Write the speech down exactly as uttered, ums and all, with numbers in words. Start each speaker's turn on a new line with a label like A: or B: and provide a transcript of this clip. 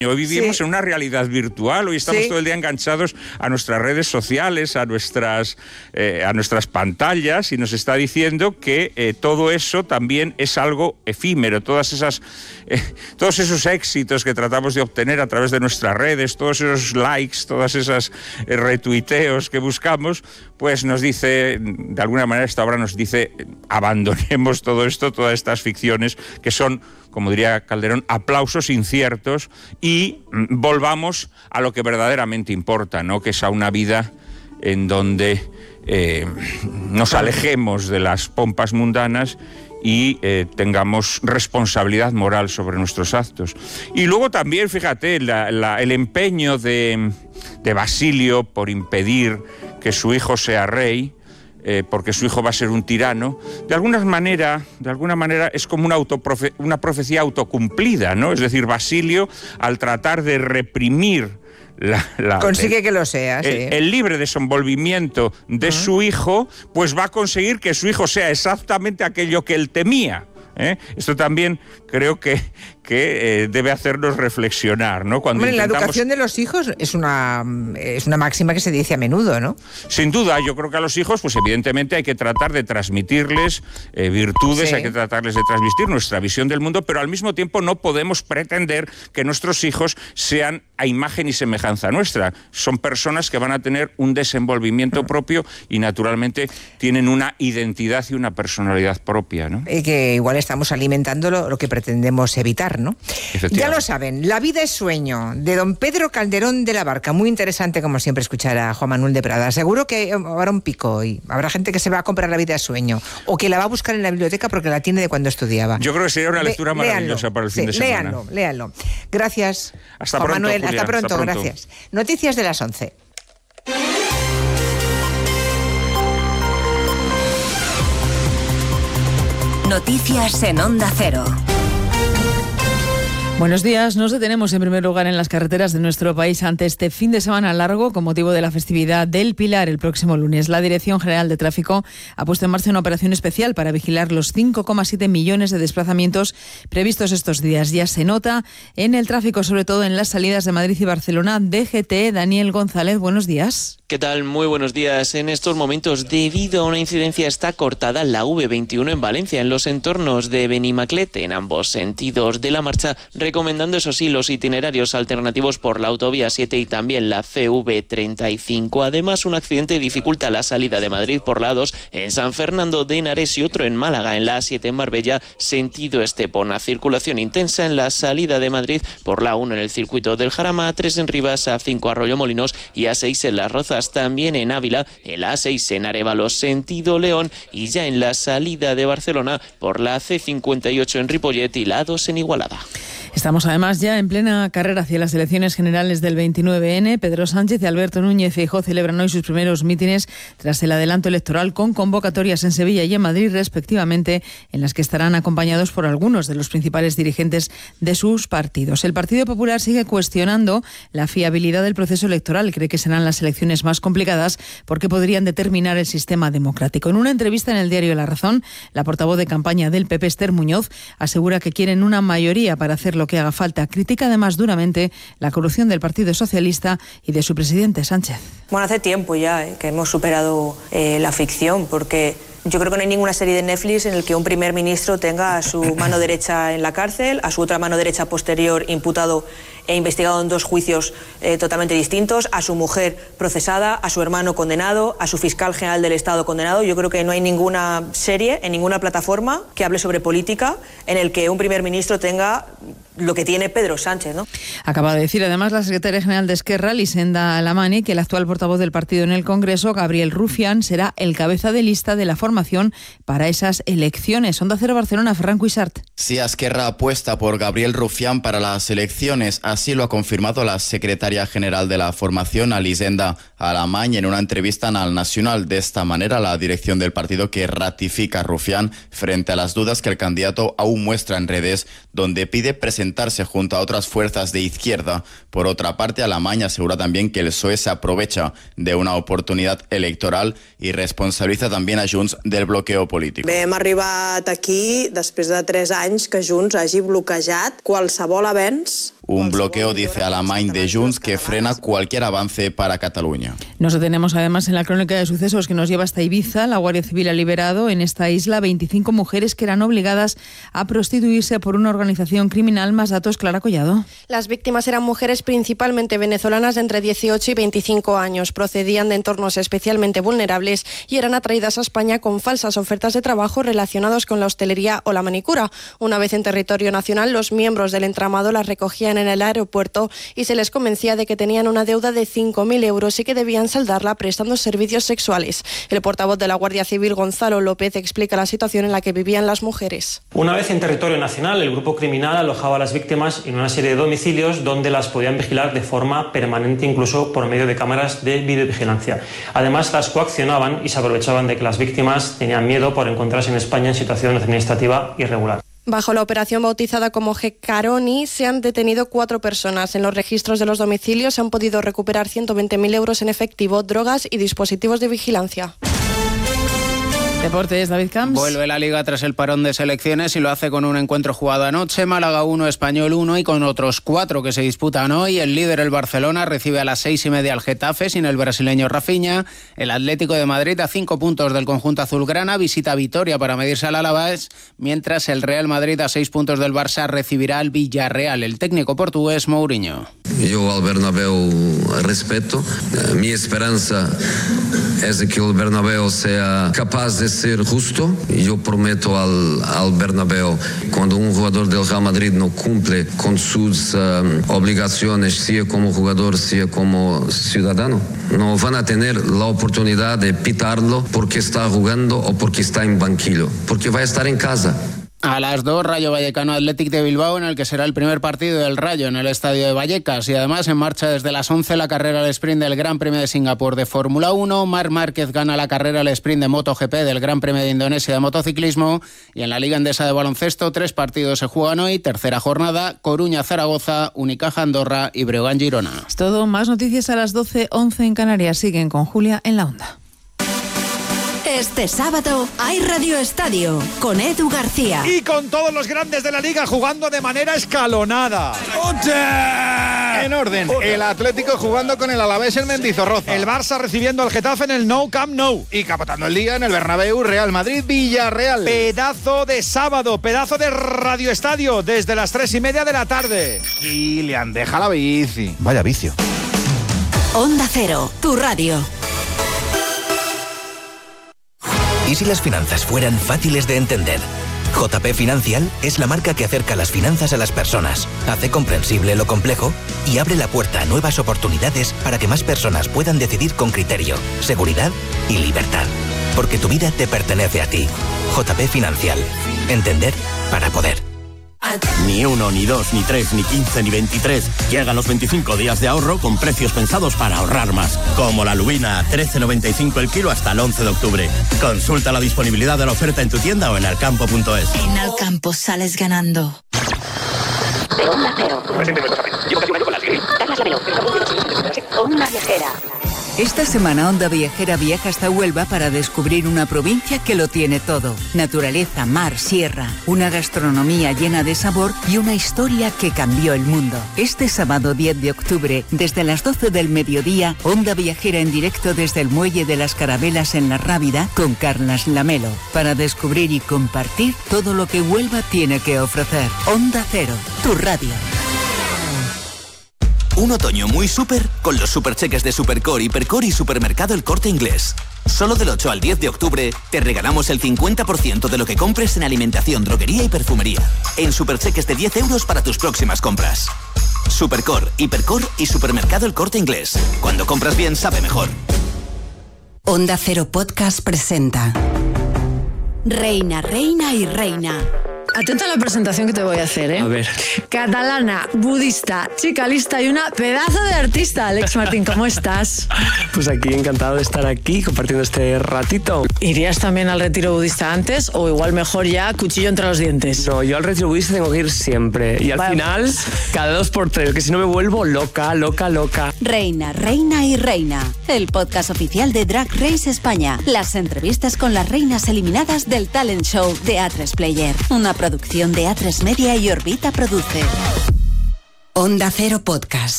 A: Hoy vivimos
B: Sí.
A: en una realidad virtual, hoy estamos
B: Sí.
A: todo el día enganchados a nuestras redes sociales, a nuestras, eh, a nuestras pantallas, y nos está diciendo que eh, todo eso también es algo efímero, todas esas, eh, todos esos éxitos que tratamos de obtener a través de nuestras redes, todos esos likes, todas esas eh, retuiteos que buscamos, pues nos dice, de alguna manera esta obra nos dice, abandonemos todo esto, todas estas ficciones que son, como diría Calderón, aplausos inciertos, y mm, volvamos a lo que verdaderamente importa, ¿no? Que es a una vida en donde eh, nos alejemos de las pompas mundanas y eh, tengamos responsabilidad moral sobre nuestros actos. Y luego también, fíjate, la, la, el empeño de, de Basilio por impedir que su hijo sea rey, Eh, porque su hijo va a ser un tirano, de alguna manera, de alguna manera es como una, autoprofe- una profecía autocumplida, ¿no? Es decir, Basilio, al tratar de reprimir la, la,
B: Consigue
A: el,
B: que lo sea,
A: el,
B: sí.
A: el libre desenvolvimiento de uh-huh. su hijo, pues va a conseguir que su hijo sea exactamente aquello que él temía. ¿Eh? Esto también creo que, que eh, debe hacernos reflexionar, ¿no? Cuando
B: Hombre,
A: intentamos...
B: la educación de los hijos es una, es una máxima que se dice a menudo, ¿no?
A: Sin duda, yo creo que a los hijos, pues evidentemente hay que tratar de transmitirles eh, virtudes, sí. hay que tratarles de transmitir nuestra visión del mundo, pero al mismo tiempo no podemos pretender que nuestros hijos sean a imagen y semejanza nuestra. Son personas que van a tener un desenvolvimiento propio y naturalmente tienen una identidad y una personalidad propia, ¿no?
B: Y que igual estamos alimentando lo, lo que pretendemos evitar, ¿no? Ya lo saben, La vida es sueño, de don Pedro Calderón de la Barca. Muy interesante, como siempre, escuchar a Juan Manuel de Prada. Seguro que habrá un pico y habrá gente que se va a comprar La vida es sueño o que la va a buscar en la biblioteca porque la tiene de cuando estudiaba.
A: Yo creo que sería una lectura
B: Le,
A: maravillosa
B: léanlo,
A: para el fin
B: sí,
A: de semana.
B: Léanlo, léanlo. Gracias,
A: hasta
B: Juan
A: pronto,
B: Manuel.
A: Julia,
B: hasta, pronto,
A: hasta pronto,
B: gracias. Noticias de las once.
C: Noticias en Onda Cero.
D: Buenos días. Nos detenemos en primer lugar en las carreteras de nuestro país ante este fin de semana largo con motivo de la festividad del Pilar el próximo lunes. La Dirección General de Tráfico ha puesto en marcha una operación especial para vigilar los cinco coma siete millones de desplazamientos previstos estos días. Ya se nota en el tráfico, sobre todo en las salidas de Madrid y Barcelona. D G T, Daniel González, buenos días.
E: ¿Qué tal? Muy buenos días. En estos momentos, debido a una incidencia, está cortada la V veintiuno en Valencia, en los entornos de Benimaclet, en ambos sentidos de la marcha, recomendando, eso sí, los itinerarios alternativos por la autovía siete y también la C V treinta y cinco. Además, un accidente dificulta la salida de Madrid por la dos en San Fernando de Henares y otro en Málaga, en la A siete en Marbella, sentido Estepona. Circulación intensa en la salida de Madrid por la uno en el circuito del Jarama, A tres en Rivas, A cinco Arroyomolinos y A seis en Las Rozas. También en Ávila, el A seis en Arévalo, sentido León, y ya en la salida de Barcelona por la C cincuenta y ocho en Ripollet y la A dos en Igualada.
D: Estamos además ya en plena carrera hacia las elecciones generales del veintinueve ene. Pedro Sánchez y Alberto Núñez Feijóo celebran hoy sus primeros mítines tras el adelanto electoral con convocatorias en Sevilla y en Madrid respectivamente, en las que estarán acompañados por algunos de los principales dirigentes de sus partidos. El Partido Popular sigue cuestionando la fiabilidad del proceso electoral. Cree que serán las elecciones más complicadas porque podrían determinar el sistema democrático. En una entrevista en el diario La Razón, la portavoz de campaña del P P, Esther Muñoz, asegura que quieren una mayoría para hacer lo que haga falta. Critica además duramente la corrupción del Partido Socialista y de su presidente Sánchez.
F: Bueno, hace tiempo ya eh, que hemos superado eh, la ficción, porque yo creo que no hay ninguna serie de Netflix en la que un primer ministro tenga a su mano derecha en la cárcel, a su otra mano derecha posterior imputado e investigado en dos juicios eh, totalmente distintos, a su mujer procesada, a su hermano condenado, a su fiscal general del Estado condenado. Yo creo que no hay ninguna serie en ninguna plataforma que hable sobre política en el que un primer ministro tenga lo que tiene Pedro Sánchez, ¿no?
D: Acaba de decir además la secretaria general de Esquerra, Lisenda Alamani, que el actual portavoz del partido en el Congreso, Gabriel Rufián, será el cabeza de lista de la formación para esas elecciones. Onda Cero Barcelona, Ferran Cuixart.
G: Sí, Esquerra apuesta por Gabriel Rufián para las elecciones. Así lo ha confirmado la secretaria general de la formación, Lisenda Alamany, en una entrevista en Al Nacional. De esta manera, la dirección del partido que ratifica a Rufián frente a las dudas que el candidato aún muestra en redes, donde pide presentarse junto a otras fuerzas de izquierda. Por otra parte, Alamany asegura también que el P S O E se aprovecha de una oportunidad electoral y responsabiliza también a Junts del bloqueo político.
H: Bé, hem arribat aquí després de tres anys que Junts hagi bloquejat qualsevol avenç
G: Un bloqueo, dice Alemany de Junts, que frena cualquier avance para Cataluña.
D: Nos detenemos además en la crónica de sucesos que nos lleva hasta Ibiza. La Guardia Civil ha liberado en esta isla veinticinco mujeres que eran obligadas a prostituirse por una organización criminal. Más datos, Clara Collado.
H: Las víctimas eran mujeres principalmente venezolanas de entre dieciocho y veinticinco años. Procedían de entornos especialmente vulnerables y eran atraídas a España con falsas ofertas de trabajo relacionados con la hostelería o la manicura. Una vez en territorio nacional, los miembros del entramado las recogían en el aeropuerto y se les convencía de que tenían una deuda de cinco mil euros y que debían saldarla prestando servicios sexuales. El portavoz de la Guardia Civil, Gonzalo López, explica la situación en la que vivían las mujeres.
I: Una vez en territorio nacional, el grupo criminal alojaba a las víctimas en una serie de domicilios donde las podían vigilar de forma permanente, incluso por medio de cámaras de videovigilancia. Además, las coaccionaban y se aprovechaban de que las víctimas tenían miedo por encontrarse en España en situación administrativa irregular.
H: Bajo la operación bautizada como Gecaroni se han detenido cuatro personas. En los registros de los domicilios se han podido recuperar ciento veinte mil euros en efectivo, drogas y dispositivos de vigilancia.
D: Deportes, David Camps.
J: Vuelve la Liga tras el parón de selecciones y lo hace con un encuentro jugado anoche, Málaga uno, Español uno, y con otros cuatro que se disputan hoy. El líder, el Barcelona, recibe a las seis y media al Getafe sin el brasileño Rafinha. El Atlético de Madrid, a cinco puntos del conjunto azulgrana, visita Vitoria para medirse al Alavés, mientras el Real Madrid, a seis puntos del Barça, recibirá al Villarreal. El técnico portugués, Mourinho.
K: Yo al Bernabéu respeto. Mi esperanza es que el Bernabéu sea capaz de ser justo. Yo prometo al, al Bernabéu, cuando un jugador del Real Madrid no cumple con sus um, obligaciones, sea como jugador, sea como ciudadano, no van a tener la oportunidad de pitarlo porque está jugando o porque está en banquillo, porque va a estar en casa.
J: A las dos, Rayo Vallecano Athletic de Bilbao, en el que será el primer partido del Rayo en el estadio de Vallecas. Y además en marcha desde las once la carrera al sprint del Gran Premio de Singapur de Fórmula uno. Marc Márquez gana la carrera al sprint de MotoGP del Gran Premio de Indonesia de motociclismo. Y en la Liga Endesa de baloncesto, tres partidos se juegan hoy. Tercera jornada, Coruña-Zaragoza, Unicaja-Andorra y Breogán-Girona.
D: Es todo. Más noticias a las doce, once en Canarias. Siguen con Julia en la Onda.
C: Este sábado hay Radio Estadio con Edu García.
L: Y con todos los grandes de la liga jugando de manera escalonada. ¡Ote!
M: En orden, el Atlético jugando con el Alavés en Mendizorroza.
L: El Barça recibiendo al Getafe en el Nou Camp Nou.
M: Y capotando el día en el Bernabéu, Real Madrid, Villarreal.
L: Pedazo de sábado, pedazo de Radio Estadio desde las tres y media de la tarde.
M: Kilian, deja la bici. Vaya vicio.
C: Onda Cero, tu radio.
N: ¿Y si las finanzas fueran fáciles de entender? J P Financial es la marca que acerca las finanzas a las personas, hace comprensible lo complejo y abre la puerta a nuevas oportunidades para que más personas puedan decidir con criterio, seguridad y libertad. Porque tu vida te pertenece a ti. J P Financial. Entender para poder.
O: Ni uno, ni dos, ni tres, ni quince, ni veintitrés. Llegan los veinticinco días de ahorro con precios pensados para ahorrar más. Como la lubina a trece noventa y cinco el kilo hasta el once de octubre. Consulta la disponibilidad de la oferta en tu tienda o en alcampo punto es.
C: En Alcampo sales ganando.
P: De Onda Cero. Onda Viajera.
Q: Esta semana Onda Viajera viaja hasta Huelva para descubrir una provincia que lo tiene todo. Naturaleza, mar, sierra, una gastronomía llena de sabor y una historia que cambió el mundo. Este sábado diez de octubre, desde las doce del mediodía, Onda Viajera en directo desde el Muelle de las Carabelas en La Rábida con Carlas Lamelo, para descubrir y compartir todo lo que Huelva tiene que ofrecer. Onda Cero, tu radio.
R: Un otoño muy súper con los supercheques de Supercore, Hipercore y Supermercado El Corte Inglés. Solo del ocho al diez de octubre te regalamos el cincuenta por ciento de lo que compres en alimentación, droguería y perfumería. En supercheques de diez euros para tus próximas compras. Supercore, Hipercore y Supermercado El Corte Inglés. Cuando compras bien, sabe mejor.
C: Onda Cero Podcast presenta Reina, Reina y Reina.
S: Atenta a la presentación que te voy a hacer, ¿eh?
T: A ver.
S: Catalana, budista, chica lista y una pedazo de artista. Alex Martín, ¿cómo estás?
T: Pues aquí, encantado de estar aquí compartiendo este ratito.
S: ¿Irías también al retiro budista antes o igual mejor ya cuchillo entre los dientes?
T: No, yo al retiro budista tengo que ir siempre. Y al Vale. final, cada dos por tres, que si no me vuelvo loca, loca, loca.
C: Reina, Reina y Reina. El podcast oficial de Drag Race España. Las entrevistas con las reinas eliminadas del talent show de A tres Player. Una producción de A tres Media y Orbita Produce.
U: Onda Cero Podcast.